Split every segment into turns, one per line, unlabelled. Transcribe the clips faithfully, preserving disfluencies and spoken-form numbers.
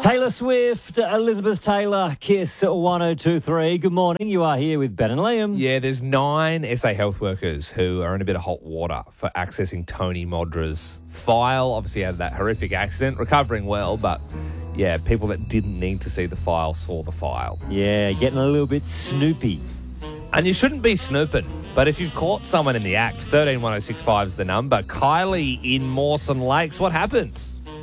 Taylor Swift, Elizabeth Taylor, Kiss one oh two three. Good morning. You are here with Ben and Liam.
Yeah, there's nine S A health workers who are in a bit of hot water for accessing Tony Modra's file. Obviously, had that horrific accident, recovering well, but yeah, people that didn't need to see the file saw the file.
Yeah, getting a little bit snoopy.
And you shouldn't be snooping, but if you've caught someone in the act, thirteen one oh six five is the number. Kylie in Mawson Lakes, what happened?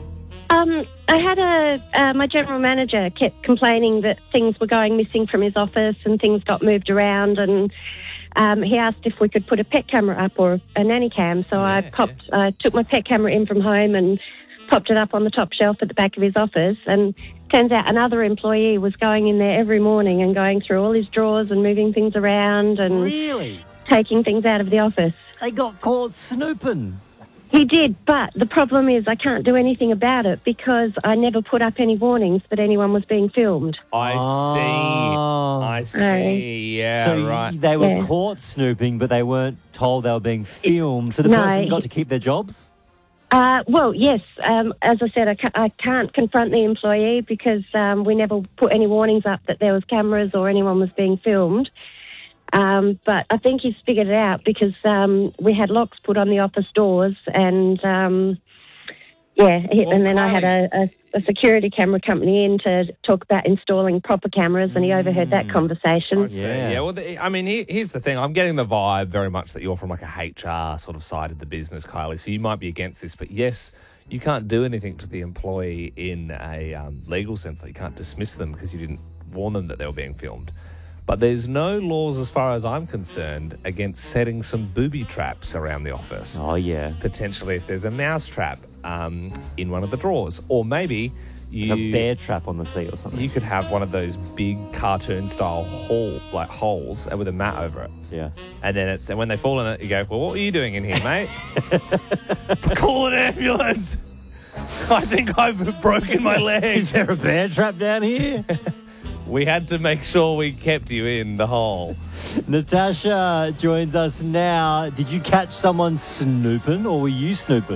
Um, I had a, uh, my general manager kept complaining that things were going missing from his office and things got moved around, and um, he asked if we could put a pet camera up or a nanny cam. So
Yeah,
I popped, I took my pet camera in from home and popped it up on the top shelf at the back of his office, and turns out another employee was going in there every morning and going through all his drawers and moving things around and
Really?
taking things out of the office.
They got caught snooping.
He did, but the problem is I can't do anything about it because I never put up any warnings that anyone was being filmed.
I
Oh.
see. I see. Yeah,
so
right.
they were
Yeah.
caught snooping, but they weren't told they were being filmed. So the
No,
person got
he-
to keep their jobs?
Uh, well, yes. Um, as I said, I, ca- I can't confront the employee because um, we never put any warnings up that there was cameras or anyone was being filmed. Um, but I think he's figured it out because um, we had locks put on the office doors, and um, yeah, he-
Well,
and then I had
Kylie-
a, a, a security camera company in to talk about installing proper cameras, and he overheard that conversation.
I see.
Yeah.
Yeah. Well, the, I mean, here, here's the thing. I'm getting the vibe very much that you're from like a H R sort of side of the business, Kylie. So you might be against this, but yes, you can't do anything to the employee in a um, legal sense. Like you can't dismiss them because you didn't warn them that they were being filmed. But there's no laws, as far as I'm concerned, against setting some booby traps around the office.
Oh, yeah.
Potentially, if there's a mouse trap um, in one of the drawers, or maybe you
Like a bear trap on the seat or something.
you could have one of those big cartoon-style hole like holes with a mat over it,
Yeah.
and then it's and when they fall in it, you go, "Well, what were you doing in here, mate?" Call an ambulance. I think I've broken my leg.
Is there a bear trap down here?
We had to make sure we kept you in the hole.
Natasha joins us now. Did you catch someone snooping or were you snooping?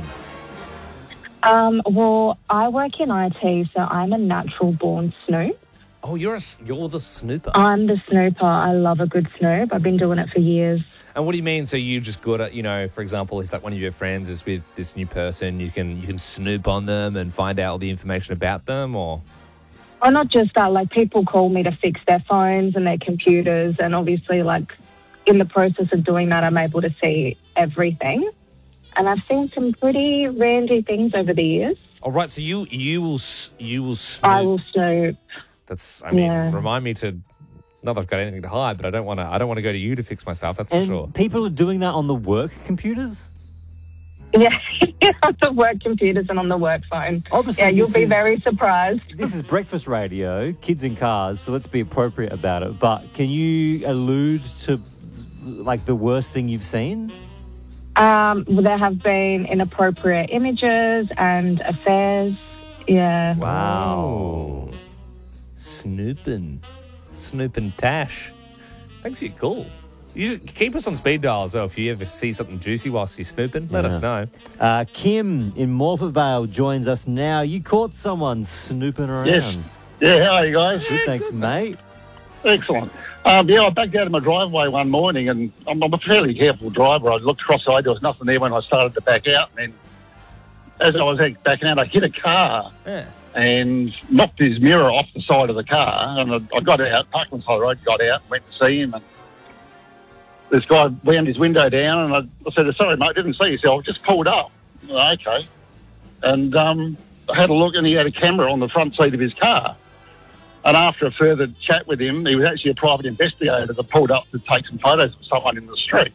Um, well, I work in I T, so I'm a natural born snoop.
Oh, you're a, you're the snooper.
I'm the snooper. I love a good snoop. I've been doing it for years.
And what do you mean? So you just good at, you know, for example, if like one of your friends is with this new person, you can you can snoop on them and find out all the information about them, or?
Or not just that, like people call me to fix their phones and their computers, and obviously like in the process of doing that, I'm able to see everything. And I've seen some pretty randy things over the years.
All right, so you you will s- you will snoop.
I will snoop.
That's I mean,
Yeah.
remind me to. Not that I've got anything to hide, but I don't want to. I don't want to go to you to fix my stuff. That's for
And
sure.
people are doing that on the work computers?
Yeah, on the work computers and on the work phone.
Obviously,
yeah, you'll
this
be
is-
very surprised.
This is breakfast radio, kids in cars, so let's be appropriate about it. But can you allude to, like, the worst thing you've seen?
Um, there have been inappropriate images and affairs. Yeah.
Wow, snooping, snooping Tash. Thanks, you're cool. You should keep us on speed dial as well. If you ever see something juicy whilst you're snooping, let
Yeah.
us know.
Uh, Kim in Morford Vale joins us now. You caught someone snooping around.
Yes. Yeah, how are you guys?
Good, thanks, mate.
Excellent. Um, yeah, I backed out of my driveway one morning, and I'm, I'm a fairly careful driver. I looked across the way, there was nothing there when I started to back out, and then as I was backing out, I hit a car
Yeah.
and knocked his mirror off the side of the car, and I, I got out, parked on the side of the road, got out, went to see him, and this guy wound his window down, and I, I said, sorry, mate, I didn't see you, so I just pulled up. Oh, okay. And um, I had a look, and he had a camera on the front seat of his car. And after a further chat with him, he was actually a private investigator that pulled up to take some photos of someone in the street.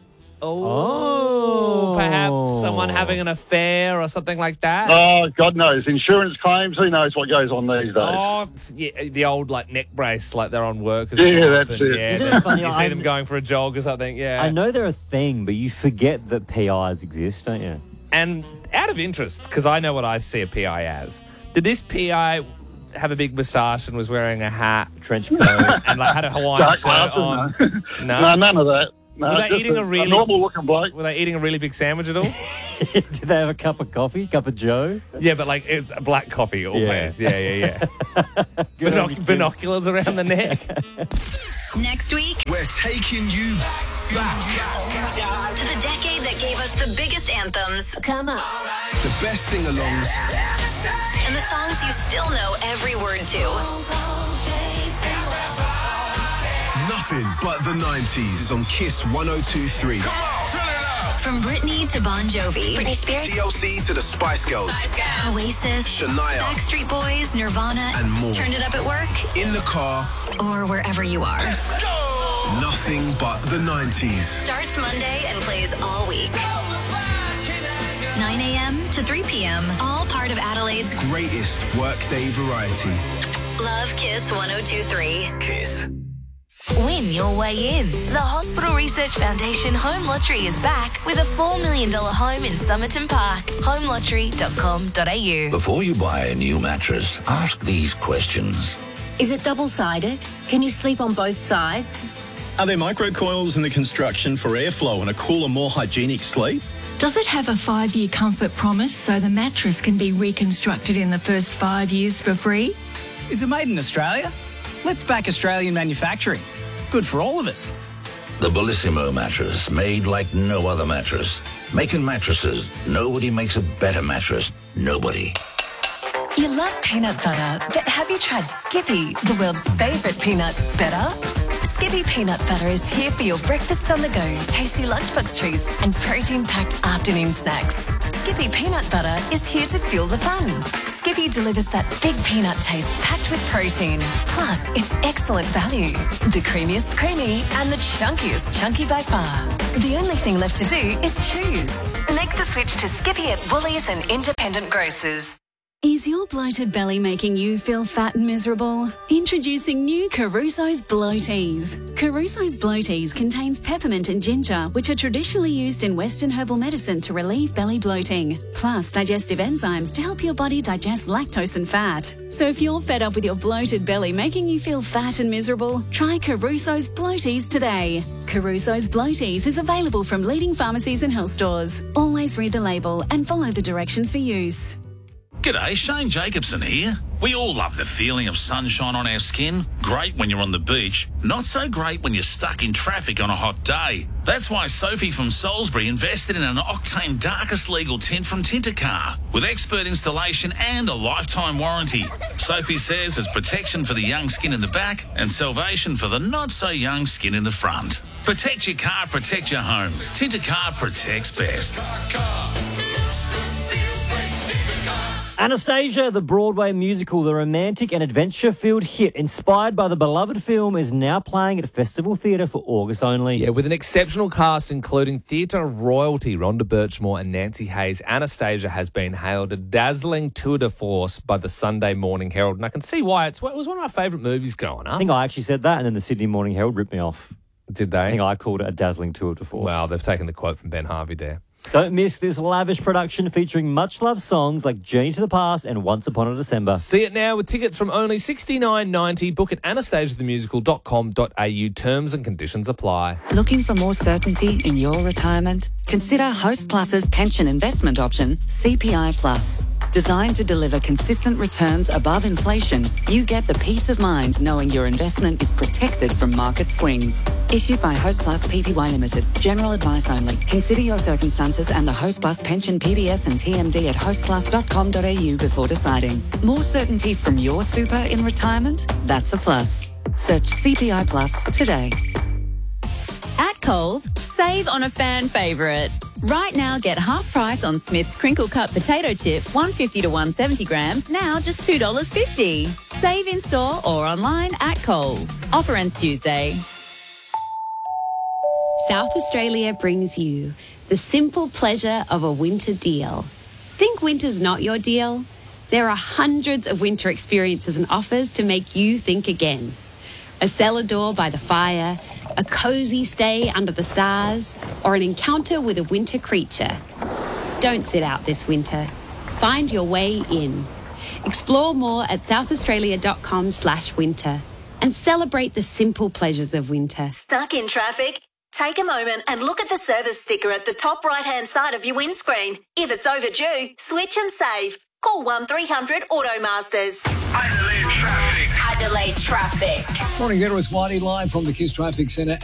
Oh, perhaps someone having an affair or something like that.
Oh, God knows. Insurance claims, who knows what goes on these days.
Oh, it's- yeah, the old like neck brace, like they're on work.
Yeah, that's it.
Yeah,
Isn't
they-
it funny?
You see
I-
them going for a jog or something. Yeah,
I know they're a thing, but you forget that P Is exist, don't you?
And out of interest, because I know what I see a P I as. Did this P I have a big moustache and was wearing a hat
Trench coat.
and like had a Hawaiian
Dark
shirt
glasses,
on?
no.
No?
no, none of that. No,
Were they
just
eating
a,
a really-
a normal looking bloke?
Were they eating a really big sandwich at all?
Did they have a cup of coffee, cup of Joe?
Yeah, but like it's black coffee always. Yeah, yeah, yeah. yeah.
Good on
Binoc-
you, kid.
binoculars around the neck.
Next week,
We're taking you back.
to the decade that gave us the biggest anthems. Come on.
The best sing-alongs.
And the songs you still know every word to.
Nothing but the nineties is on Kiss one oh two three.
From Britney to Bon Jovi. Britney Spears.
T L C to the Spice Girls.
Oasis.
Shania.
Backstreet Boys. Nirvana.
And more.
Turn it up at work.
In the car.
Or wherever you are.
Nothing but the nineties.
Starts Monday and plays all week. nine a.m. to three p.m. All part of Adelaide's
Greatest workday variety.
Love Kiss one oh two three.
Kiss.
Win your way in. The Hospital Research Foundation Home Lottery is back with a four million dollars home in Somerton Park. home lottery dot com dot a u.
Before you buy a new mattress, ask these questions.
Is it double-sided? Can you sleep on both sides?
Are there microcoils in the construction for airflow and a cooler, more hygienic sleep?
Does it have a five-year comfort promise so the mattress can be reconstructed in the first five years for free?
Is it made in Australia? Let's back Australian manufacturing. It's good for all of us.
The Bellissimo mattress, made like no other mattress. Making mattresses, nobody makes a better mattress. Nobody.
You love peanut butter, but have you tried Skippy, the world's favourite peanut butter? Skippy peanut butter is here for your breakfast on the go, tasty lunchbox treats and protein-packed afternoon snacks. Skippy peanut butter is here to fuel the fun. Skippy delivers that big peanut taste packed with protein. Plus, it's excellent value. The creamiest creamy and the chunkiest chunky by far. The only thing left to do is choose. Make the switch to Skippy at Woolies and independent grocers.
Is your bloated belly making you feel fat and miserable? Introducing new Caruso's Bloaties. Caruso's Bloaties contains peppermint and ginger, which are traditionally used in Western herbal medicine to relieve belly bloating, plus digestive enzymes to help your body digest lactose and fat. So if you're fed up with your bloated belly making you feel fat and miserable, try Caruso's Bloaties today. Caruso's Bloaties is available from leading pharmacies and health stores. Always read the label and follow the directions for use.
G'day, Shane Jacobson here. We all love the feeling of sunshine on our skin. Great when you're on the beach. Not so great when you're stuck in traffic on a hot day. That's why Sophie from Salisbury invested in an Octane Darkest Legal tint from Tintercar with expert installation and a lifetime warranty. Sophie says it's protection for the young skin in the back and salvation for the not-so-young skin in the front. Protect your car, protect your home. Tintercar protects best.
Anastasia, the Broadway musical, the romantic and adventure-filled hit inspired by the beloved film, is now playing at Festival Theatre for August only.
Yeah, with an exceptional cast including theatre royalty Rhonda Birchmore and Nancy Hayes, Anastasia has been hailed a dazzling tour de force by the Sunday Morning Herald, and I can see why. It's, it was one of my favourite movies growing up.
I think I actually said that, and then the Sydney Morning Herald ripped me off.
Did they?
I think I called it a dazzling tour de force.
Wow, they've taken the quote from Ben Harvey there.
Don't miss this lavish production featuring much-loved songs like Journey to the Past and Once Upon a December.
See it now with tickets from only sixty-nine ninety. Book at anastasia the musical dot com dot a u. Terms and conditions apply.
Looking for more certainty in your retirement? Consider Host Plus's pension investment option, C P I Plus. Designed to deliver consistent returns above inflation, you get the peace of mind knowing your investment is protected from market swings. Issued by Host Plus Pty Limited. General advice only. Consider your circumstances and the Host Plus pension P D S and T M D at host plus dot com dot a u before deciding. More certainty from your super in retirement? That's a plus. Search C P I Plus today.
At Coles, save on a fan favourite. Right now, get half price on Smith's Crinkle Cut potato chips, one fifty to one seventy grams, now just two dollars fifty. Save in store or online at Coles. Offer ends Tuesday.
South Australia brings you the simple pleasure of a winter deal. Think winter's not your deal? There are hundreds of winter experiences and offers to make you think again. A cellar door by the fire, a cosy stay under the stars, or an encounter with a winter creature. Don't sit out this winter. Find your way in. Explore more at south australia dot com slash winter and celebrate the simple pleasures of winter.
Stuck in traffic? Take a moment and look at the service sticker at the top right-hand side of your windscreen. If it's overdue, switch and save. Call one three hundred Automasters.
Adelaide Traffic. Adelaide Traffic.
Morning, there is Whitey live from the Kiss Traffic Centre.